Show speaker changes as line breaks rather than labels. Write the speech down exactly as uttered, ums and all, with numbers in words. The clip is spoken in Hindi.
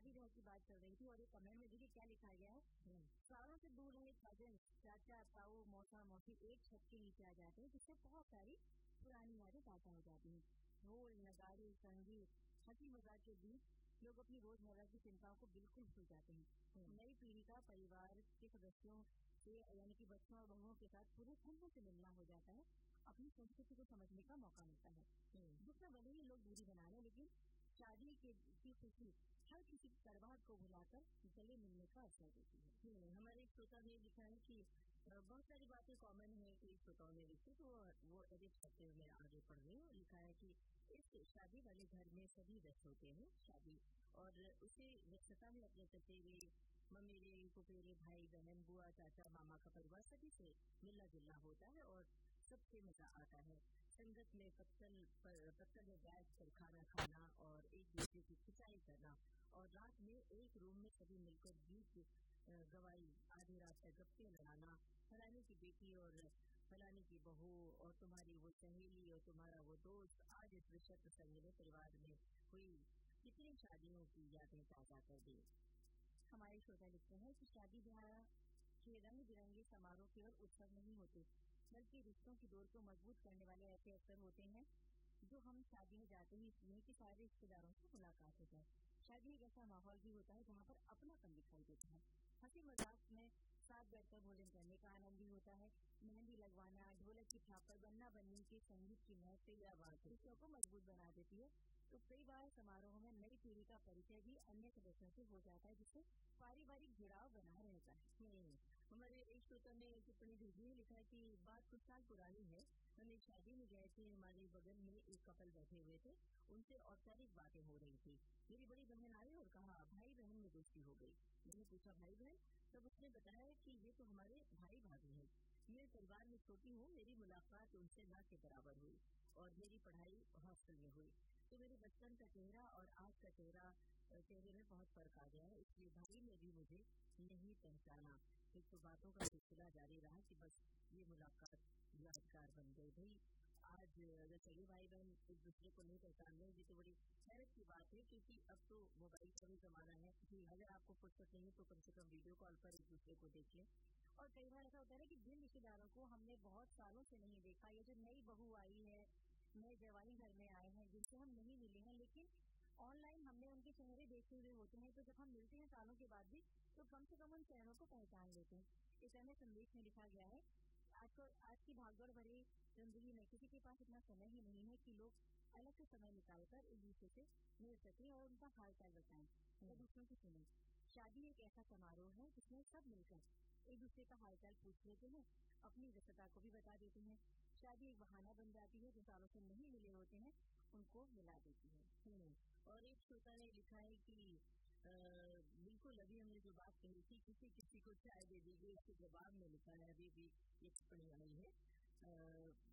शादी ब्याह की बात चल रही थी और एक कमेंट में देखिए क्या लिखा गया है, सालों से दूर रहे कजन, चाचा, ताऊ, मौसा, मौसी एक छत के नीचे आ जाते हैं, जिससे बहुत सारी पुरानी यादें ताजा हो जाती हैं। ढोल, नगाड़े, संगीत, हंसी मजाक के बीच लोग अपनी रोजमर्रा की चिंताओं को बिल्कुल भूल जाते हैं। नई पीढ़ी का परिवार के सदस्यों से यानी कि बच्चों और बहुओं के साथ पूरे खुद से मिलना हो जाता है, अपनी संस्कृति को समझने का मौका मिलता है, जिसमें भले ही लोग दूरी बना लें, लेकिन शादी के की खुशी हर किसी तरवार को भुलाकर गले मिलने का अवसर देती है।
हमारे एक श्रोता ने लिखा है कि बहुत सारी बातें कॉमन है कई श्रोताओं ने लिखी, तो वो एडिट करते हुए आगे पढ़ रही हूँ। लिखा है कि इस शादी वाले घर में सभी व्यस्त होते हैं शादी और उसी व्यस्तता में अपने चचेरे, ममेरे, फुफेरे, भाई बहन, बुआ, चाचा, मामा का परिवार सभी से मिलना जुलना होता है और सबसे मजा आता है। संगत में पत्तल पर पत्तल में बैठ कर खाना खाना और एक दूसरे की खिंचाई करना और रात में एक रूम में सभी मिलकर गीत गवाई, आधी रात तक गप्पे लड़ाना, फलाने की बेटी और फलाने की बहू और तुम्हारी वो सहेली और तुम्हारा वो दोस्त आज इस विषय प्रसंग में परिवार में हुई कितनी शादियों की यादें ताजा कर दी।
हमारे श्रोता लिखते हैं कि शादी ब्याह के रंग बिरंगे समारोह केवल उत्सव नहीं होते, बल्कि रिश्तों की डोर को मजबूत करने वाले ऐसे अवसर होते हैं जो हम शादी में जाते ही इसलिए कि सारे रिश्तेदारों से मुलाकात हो जाए। शादी एक ऐसा माहौल भी होता है जहाँ पर अपनापन दिखाई देता है, हंसी मजाक में साथ बैठकर भोजन करने का आनंद भी होता है। मेहंदी लगवाना, ढोलक की छाप पर बन्ना बन्नी के संगीत की महफिल रिश्तों को मजबूत बना देती है। तो कई बार समारोह में नई पीढ़ी का परिचय भी अन्य सदस्यों से हो जाता है, जिससे पारिवारिक जुड़ाव बना रहता है।
हमारे एक श्रोता ने टिप्पणी भेजी है, लिखा है कि बात कुछ साल पुरानी है, हम एक शादी में गए थे, हमारे बगल में एक कपल बैठे हुए थे, उनसे औपचारिक बातें हो रही थी। मेरी बड़ी बहन आई और कहा भाई बहन में दोस्ती हो गई। मैंने पूछा भाई बहन, तब उसने बताया कि ये तो हमारे भाई भाभी हैं। मैं परिवार में छोटी हूँ, मेरी मुलाकात उनसे ना के बराबर हुई और मेरी पढ़ाई हॉस्टल में हुई, तो मेरे बचपन का चेहरा और आज का चेहरा चेहरे में बहुत फर्क आ गया है, इसलिए भाई ने भी मुझे नहीं पहचाना। फिर तो बातों का सिलसिला जारी रहा कि बस ये मुलाकात यादगार बन गई। भाई आज अगर सभी भाई बहन एक दूसरे को नहीं पहचान रहे, ये तो बड़ी हैरत की बात है, क्योंकि अब तो मोबाइल का भी जमाना है कि अगर आपको फुर्सत नहीं तो कम से कम वीडियो कॉल पर एक दूसरे को देख लें।
और कई बार ऐसा होता है कि जिन रिश्तेदारों को हमने बहुत सालों से नहीं देखा, ये जो नई बहू आई है, नए जवाई घर में आए हैं, जिनसे हम नहीं मिले हैं, लेकिन ऑनलाइन हमने उनके चेहरे देखे हुए होते हैं, तो जब हम मिलते हैं सालों के बाद भी तो कम से कम उन चेहरों को पहचान लेते हैं। इस अन्य संदेश में लिखा गया है, आज को आज की भागदौड़ भरी जिंदगी में किसी के पास इतना समय ही नहीं है कि लोग अलग से समय निकालकर एक दूसरे से मिल सके और उनका हाल चाल बताएं या दूसरों की सुने। शादी एक ऐसा समारोह है जिसमें सब मिलकर एक दूसरे का हालचाल पूछ लेते हैं, अपनी व्यस्तता को भी बता देते हैं। शादी एक बहाना बन जाती है, जो सालों से नहीं मिले होते हैं उनको मिला देती है।
और एक श्रोता ने लिखा है कि आ, बिल्कुल अभी हमने जो बात कही थी, किसी किसी को चाय दे दी गई, इसके जवाब में लिखा है, अभी भी ये टिप्पणी आई है।